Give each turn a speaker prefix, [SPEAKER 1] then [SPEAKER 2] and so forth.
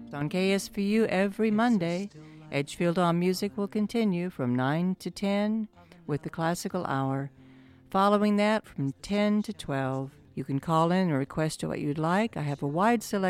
[SPEAKER 1] On KSVU every Monday, Edgefield on Music will continue from 9 to 10 with the Classical Hour. Following that, from 10 to 12, you can call in and request what you'd like. I have a wide selection